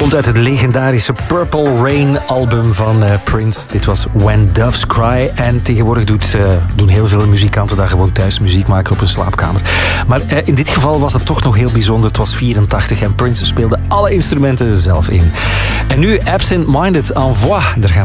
Komt uit het legendarische Purple Rain album van Prince. Dit was When Doves Cry. En tegenwoordig doen heel veel muzikanten daar gewoon thuis muziek maken op hun slaapkamer. Maar in dit geval was dat toch nog heel bijzonder. Het was 84 en Prince speelde alle instrumenten zelf in. En nu Absent Minded, Envoi. Daar gaan we